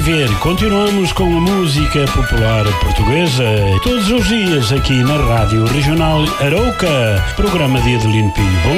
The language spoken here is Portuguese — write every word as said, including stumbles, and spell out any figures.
viver. Continuamos com a música popular portuguesa, todos os dias aqui na Rádio Regional Arouca, programa de Adelino Pinho. Bom